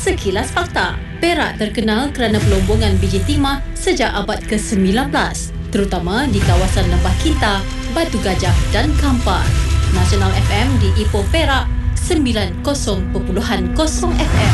Sekilas Fakta. Perak terkenal kerana pelombongan biji timah sejak abad ke-19, terutama di kawasan Lembah Kinta, Batu Gajah dan Kampar. Nasional FM di Ipoh Perak 90.0 FM.